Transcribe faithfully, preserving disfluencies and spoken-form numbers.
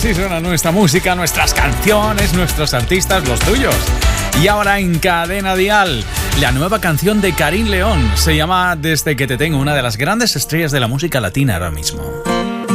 así suena nuestra música, nuestras canciones, nuestros artistas, los tuyos. Y ahora en Cadena Dial, la nueva canción de Karim León. Se llama Desde que te tengo, una de las grandes estrellas de la música latina ahora mismo.